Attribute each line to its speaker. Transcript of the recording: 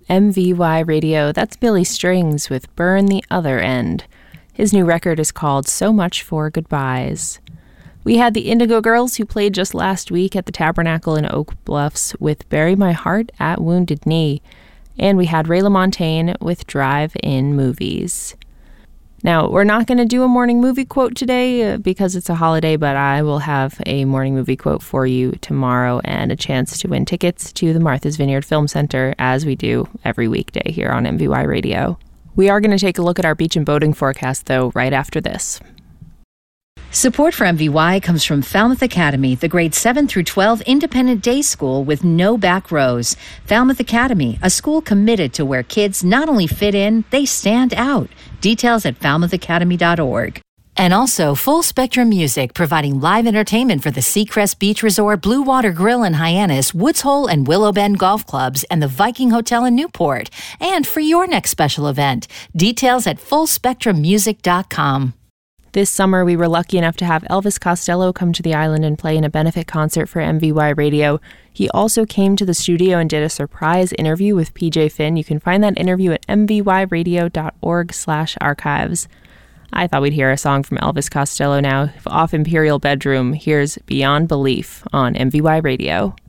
Speaker 1: MVY Radio, that's Billy Strings with Burn the Other End. His new record is called So Much for Goodbyes. We had the Indigo Girls, who played just last week at the Tabernacle in Oak Bluffs with Bury My Heart at Wounded Knee. And we had Ray LaMontagne with Drive-In Movies. Now, we're not going to do a morning movie quote today because it's a holiday, but I will have a morning movie quote for you tomorrow and a chance to win tickets to the Martha's Vineyard Film Center, as we do every weekday here on MVY Radio. We are going to take a look at our beach and boating forecast, though, right after this.
Speaker 2: Support for MVY comes from Falmouth Academy, the grades 7 through 12 independent day school with no back rows. Falmouth Academy, a school committed to where kids not only fit in, they stand out. Details at falmouthacademy.org. And also Full Spectrum Music, providing live entertainment for the Seacrest Beach Resort, Blue Water Grill in Hyannis, Woods Hole and Willow Bend Golf Clubs, and the Viking Hotel in Newport. And for your next special event, details at fullspectrummusic.com.
Speaker 1: This summer, we were lucky enough to have Elvis Costello come to the island and play in a benefit concert for MVY Radio. He also came to the studio and did a surprise interview with PJ Finn. You can find that interview at mvyradio.org/archives. I thought we'd hear a song from Elvis Costello now. Off Imperial Bedroom, here's Beyond Belief on MVY Radio.